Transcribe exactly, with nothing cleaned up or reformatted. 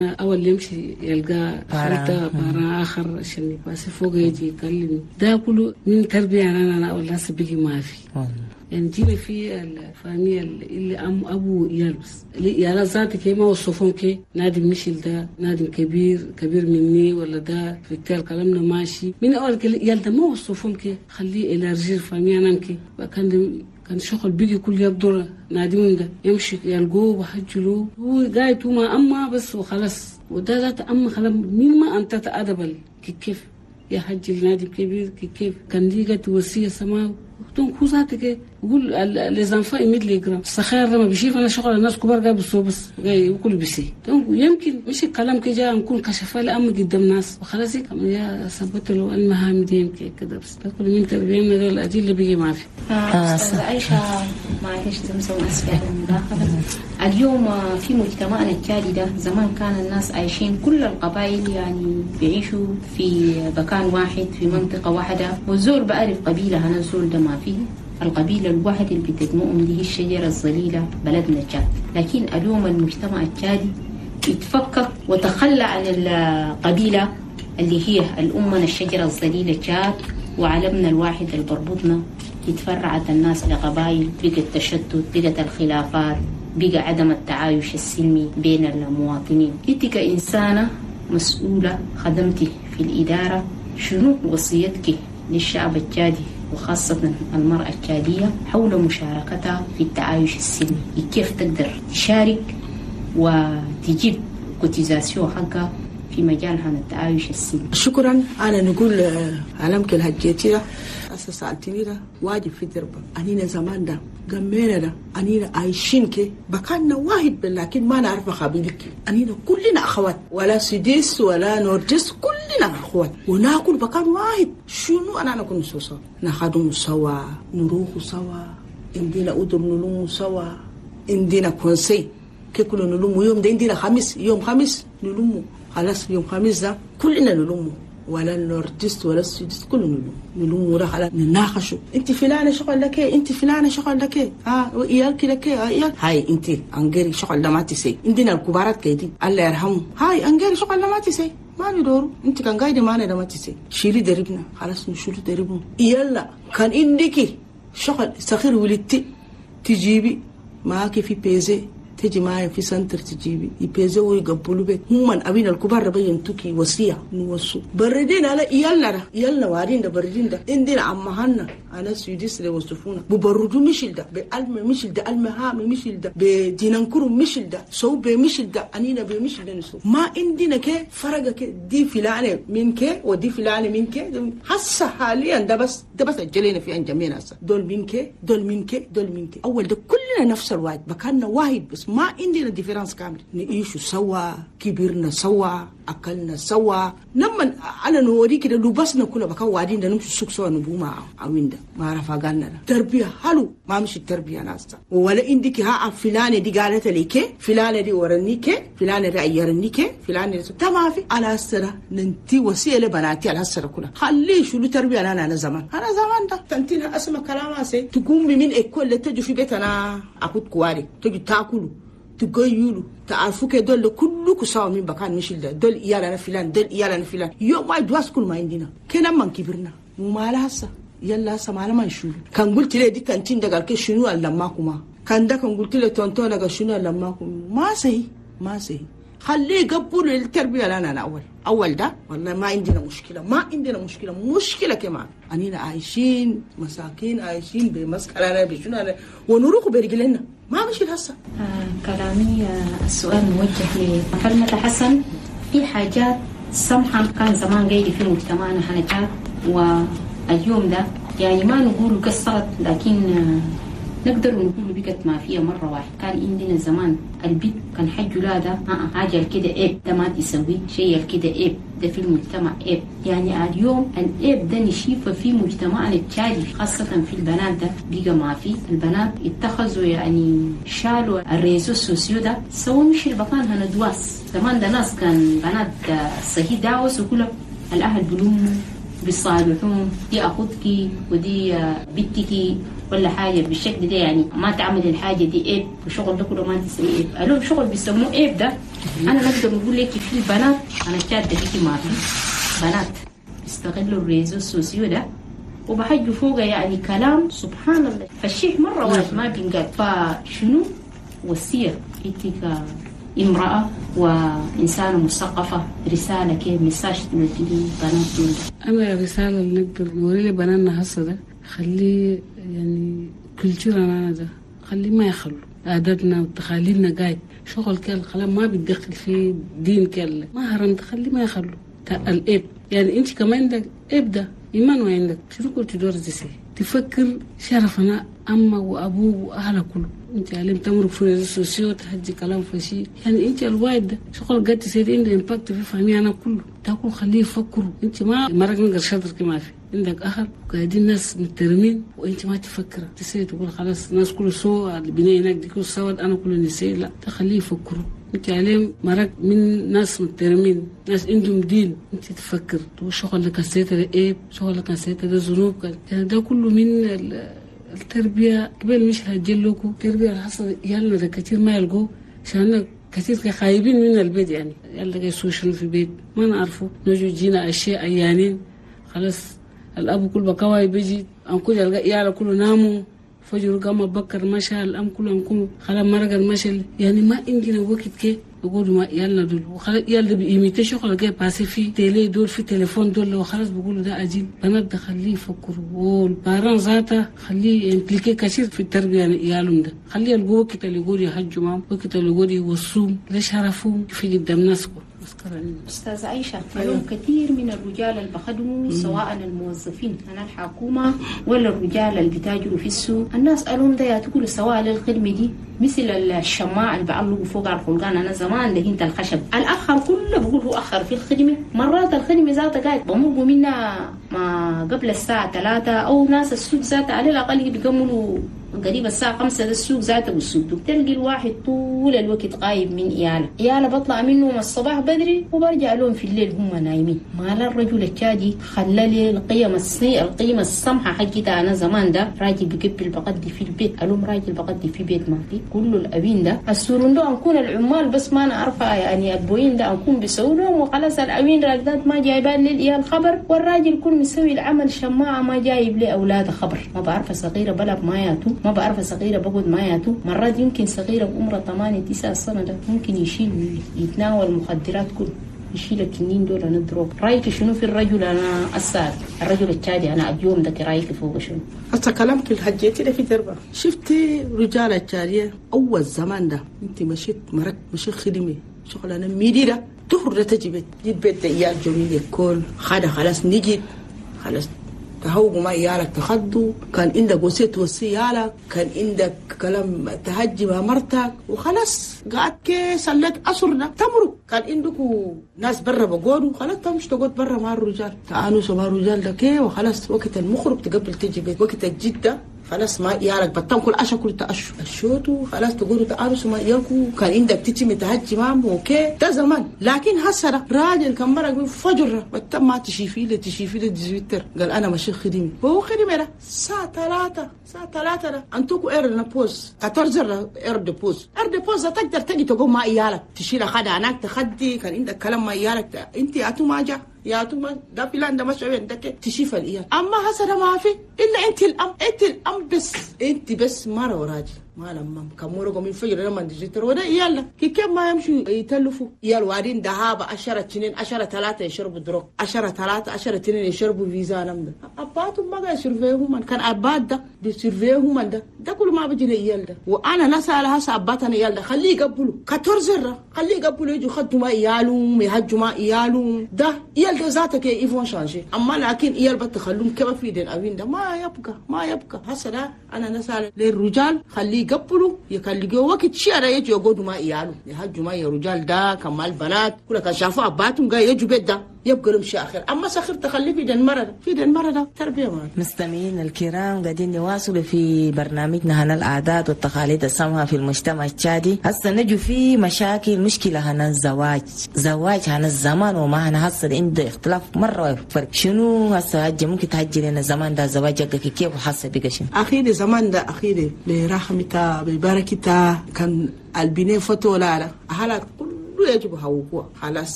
أول يمشي يلقى خلطة برا آخر عشان يباسي فوق يجي يكلمني. ده كله من تربية أنا أنا أول ناس بيجي ما في. يعني جينا في الفاميليا اللي أم أبو يلبس يا ذاتي كي ما وصفهم كي نادي مشيل ده نادي كبير كبير مني ولا ده في التال كلامنا ماشي من أول يلدا ما وصفهم كي خليه إلى رجال فاميليا نمكي كان كان شغل بيجي كل يبدر نادمون ده يمشي يلقوه وحجلوه هو قاعد وما أما بس وخلاص وده ذات أما خلاص مين ما أنت تأدبل كيف يا حج النادي كبير كيف كان لي قد وصية سماو وقتهم خوزاتك يقول لزنفا يمد لي جرام السخير لما بيشوف أنا شغل الناس كبار قاعد بسوا بس جاي وكل بيسي يمكن مش الكلام كي جاء نكون كشفاء لأم قدام ناس وخلاص كم يا سبت له المهام دين كي كده بس كل من تربينا دول الأديل اللي بيجي ما في. أستاذ عائشة معلش تمسوا أسفل المداخلة. اليوم في مجتمعنا التالي ده زمان كان الناس عايشين كل القبائل يعني بيعيشوا في مكان واحد في منطقة واحدة والزول بعرف قبيلة أنا زول ده ما فيه القبيلة الواحدة اللي بتجمعهم اللي هي الشجرة الظليلة بلدنا تشاد. لكن اليوم المجتمع التالي اتفكك وتخلى عن القبيلة اللي هي الأمنا الشجرة الظليلة تشاد وعلمنا الواحد اللي بربطنا. اتفرعت الناس لقبائل بقت تشتت بقت الخلافات بقى عدم التعايش السلمي بين المواطنين. انت كإنسانة مسؤولة خدمتي في الإدارة شنو وصيتك للشعب التشادي وخاصة المرأة التشادية حول مشاركتها في التعايش السلمي؟ كيف تقدر تشارك وتجيب كوتيزاسيون حقها في مجال هذا التعايش السلمي؟ شكرا. أنا نقول علمك الهجيتي أساس سألتني ده واجب في دربة أنينا زمان ده قمينا ده أنينا عايشين كي بكاننا واحد لكن ما نعرف خبيلك أنينا كلنا أخوات ولا سديس ولا نورجس كلنا أخوات وناكل بكان واحد. شنو أنا نكون سوا نخدم سوا نروح سوا عندنا أدر نلوم سوا عندنا كونسي كي كل نلوم يوم ده عندنا خميس يوم خميس نلوم خلاص يوم خميس ده كلنا نلوم ولا النورتست ولا السودست كله نلوم نلوم ورا خلاص نناقشوا انت فلانه شغل لك ايه انت فلانه شغل لك ايه اه وياك لك ايه اياك هاي انت انغيري شغل ما تسي عندنا الكبارات كده الله يرحمه هاي انغيري شغل ما تسي ما ندور انت كان قاعده معنا ما تسي شيلي دربنا خلاص نشيل دربنا يلا كان عندك شغل صغير ولدتي تجيبي معك في بيزي تجي معايا في سنتر تجيبي يبيزوا ويقبلوا بك هم أبين الكبار بين توكي وصية نوصو بردين على يلا يلا وارين ده بردين ده عندنا عمهنا أنا سويديس اللي وصفونا ببردو مشيل ده بالم مشيل ده المهام مشيل ده بدينانكرو مشيل ده سو بمشيل ده أنينا بمشيل ده نسو ما عندنا كه فرق كه دي فلانة من كه ودي فلانة من كه حس حاليا ده بس ده بس جلينا في أنجمينا دول من كه دول من كه دول من كه أول ده كلنا نفس الواحد بكاننا واحد بس ما عندنا ديفرنس كامل نعيش سوا كبرنا سوا أكلنا سوا لما أنا نوري كده لبسنا كله بكا وادين ده نمشي سوق سوا نبوما عوين ده ما عرف قالنا تربية حلو ما مش التربية ناس ولا عندك ها فلانة دي قالت لي كي فلانة دي ورني كي فلانة دي عيرني كي فلانة دي تما في على السرة ننتي وسيلة بناتي على السرة كلها خلي شو التربية أنا أنا زمان أنا زمان ده تنتينا أسمع كلامها سي تقوم من إكل تجو في بيتنا أكود كواري تجو تأكلوا تقولوا تعرفوا كدول كلكم سوا من بكان مشيل ده دول إيالنا فلان دول إيالنا فلان يوم ما يدواس كل ما عندنا كنا من كبرنا وما لها هسه يلا هسه ما لما نشوف كان قلت لي دي كانتين ده قال كشنو علماكما كان ده كان قلت له تونتون قال شنو علماكم ما سهي ما سهي خليه قبلوا التربية لنا الأول أول ده والله ما عندنا مشكلة ما عندنا مشكلة مشكلة كمان أنينا عايشين مساكين عايشين بمسكرنا بشنو ونروح برجلنا ما مشي هسه. آه كلامي آه السؤال موجه لكلمة حسن في حاجات سمحة كان زمان قايدة في مجتمعنا حنجات واليوم ده يعني ما نقول قصرت لكن آه نقدر نقول بقت ما فيها مرة واحد. كان عندنا زمان البيت كان حج ولاده آه حاجة كده عيب ده ما تسوي شيء كده عيب ده في المجتمع عيب. يعني اليوم العيب ده نشوفه في مجتمعنا التالي خاصة في البنات ده بقى ما في. البنات اتخذوا يعني شالوا الريزو السوسيو ده سووا مش البقان هندواس. زمان ده ناس كان بنات صحيح داوس وكله الأهل بلوموا بيصالحون دي أخوتك ودي بنتك ولا حاجة بالشكل ده يعني ما تعمل الحاجة دي عيب وشغل ده كله ما تسوي عيب. اليوم شغل بيسموه عيب ده انا نقدر نقول لك في البنات انا كاد دقيقي ما في بنات يستغلوا الريزو السوسيو ده وبحجوا فوقه يعني كلام سبحان الله فالشيء مره واحد ما بينقال. فشنو وصيه انت كامراه وانسانه مثقفه رساله كيف مساج تودي للبنات دول؟ انا رساله اللي نقدر نوري لبناتنا هسه ده خليه يعني كلتشرنا ده خليه ما يخلوا عاداتنا وتقاليدنا قاعد شغل كل خلام ما بيتدخل في دين كله ما هرم تخلي ما يخلوا الاب يعني انت كمان عندك ابدا ايمان وعندك شنو كنت تدور زي تفكر شرفنا اما وابوه واهله كله انت علم تمرق في السوسيو تحجي كلام في شيء يعني انت الوايد ده شغل قد تسير عنده امباكت في فهمي انا كله تاكل خليه يفكروا انت ما مرق نقدر شاطر ما في عندك اخر وقاعدين ناس مترمين وانت ما تفكر تسير تقول خلاص الناس كله سوء البناء هناك دي كله سواد انا كله نسي لا تخليه يفكروا انت عليهم مرق من ناس مترمين ناس عندهم دين انت تفكر تقول شغل لك سيت ايه شغل لك سيت ده ذنوب يعني ده كله من التربيه قبل مش هتجلوكوا التربيه الحصل يلا ده كتير ما يلقوا عشان كثير خايبين من البيت يعني يلا يسوي شنو في البيت ما نعرفه نجي جينا اشياء ايانين خلاص الاب كل بكواي بيجي انكل يلا كله ناموا فجر قام بكر مشى الام كله انكم خلاص مرق المشل يعني ما عندنا وقت كي يقولوا ما يلا دول وخلاص يلا بيميت شغل جاي باسي في تيلي دول في تليفون دول وخلاص بيقولوا ده اجيب بنات خليه يفكروا والباران ذاته خليه يمتلكي كثير في التربيه يعني عيالهم ده خليه يلقوا وقت اللي يقول يحجوا معهم وقت اللي يقول يوصوهم ليش عرفوهم في قدام ناسكم. أستاذة عائشة اليوم كثير من الرجال اللي بخدموا سواء الموظفين أنا الحكومة ولا الرجال اللي بيتاجروا في السوق الناس قالوا ده تقول سواء للخدمة دي مثل الشماع اللي بعلقوا فوق على الخلقان أنا زمان دهنت الخشب الأخر كله بقول هو أخر في الخدمة مرات الخدمة ذاتها قاعد بمرقوا منها ما قبل الساعة ثلاثة أو ناس السوق ذاتها على الأقل بيكملوا قريب الساعة خمسة ده السوق ذاته والسوق تلقي الواحد طول الوقت غايب من إياله إياله بطلع منهم الصباح بدري وبرجع لهم في الليل هم نايمين ما الرجل الشادي خلى لي القيم الصني القيمة السمحة حقتها أنا زمان ده راجل بقبل بقدي في البيت ألوم راجل بقدي في بيت ما في كله الأبين ده السورون ده أنكون العمال بس ما نعرفها يعني البوين ده أنكون بيسوونهم وخلاص الأبين راجدات ما جايبان للإيال خبر والراجل كل مسوي العمل شماعة ما جايب لي أولاده خبر ما بعرف صغيرة بلغ ما ياتو ما بعرف صغيرة بقعد ما ياتو مرات يمكن صغيرة بعمرها ثمانية تسعة سنة ده ممكن يشيل يتناول المخدرات كله يشيل التنين دول أنا دروب رأيك شنو في الرجل أنا أسأل الرجل التالي أنا اليوم ده رأيك فوق شنو هسه كلامك الحجيتي ده في دربة شفتي رجال الجارية أول زمان ده أنت مشيت مرك مشيت خدمة شغلانة ميدي ده تهر تجي جيت بيت إيال جميل يكون خدا خلاص نجي خلاص تهوجوا ما يالك تخدوا كان عندك وسيط وصي يالك كان عندك كلام تهجي مع مرتك وخلاص قعدت كي سلت أسرنا تمرق كان عندكوا ناس برا بقولوا خلاص تمشي تقعد برا مع الرجال تعانوا مع الرجال ده كي وخلاص وقت المخرج تقبل تجي بيت وقت الجدة خلاص ما يالك بتم كل عشا كل تأشو الشوتو خلاص تقولوا تعالوا ما ياكو كان عندك تيجي متهجي معهم اوكي ده زمان لكن هسه راجل كان مرق فجر بتم ما تشيفي له تشيفي له تويتر قال انا ماشي خدمي هو خدمي ده الساعه ثلاثة الساعه ثلاثة ده انتوكو اير بوز أربعتاشر اير دي بوز اير دي بوز تقدر تجي تقوم مع عيالك تشيل خدها هناك تخدي كان عندك كلام مع عيالك انت اتو ما جا يا توما ده فلان ده مش عندك تشيف الإيال أما هسه ما في إلا أنت الأم أنت الأم بس أنت بس مرة وراجل ما لما كموركم من فجر لما تجتر وده يلا كي كم ما يمشوا يتلفوا يال وارين دهابة عشرة تنين عشرة ثلاثة يشربوا دروك عشرة ثلاثة عشرة تنين يشربوا فيزا نمدا أباتهم ما قاعد يسرفيهم من كان أبات ده بيسرفيهم من ده ده كل ما بيجي يال ده وأنا نسأل هسه أباتنا يال ده خليه يقبلوا كتر زرة خليه يقبلوا يجوا خدوا ما يالهم يهجوا ما يالهم ده يال ده ذاتك يفون شانشي أما لكن يال بتخلوهم كما في دين أبين ده ما يبقى ما يبقى هسه ده أنا نسأل للرجال خليه يقبلوا يكلجوا وقت شيء يجوا يقعدوا مع عيالهم يهجوا مع الرجال ده كمال البنات كل كان شافوا أباتهم قاعد يجوا بيت ده يبقى لهم شيء آخر أما سخر تخلي في دين مرة في دين مرة ده تربية ما مستمعين الكرام قاعدين نواصل في برنامجنا هنا العادات والتقاليد السامة في المجتمع التشادي هسه نجوا في مشاكل مشكلة هنا الزواج زواج هنا الزمان وما هنا هسه عنده اختلاف مرة فرق شنو هسه هجي ممكن تهجي لنا زمان ده زواج كيف وحاسة بقى شنو أخيري زمان ده أخيري برحمتها ببركتها كان البناء فتو لا لا هلا كل كله يجب هوقوه خلاص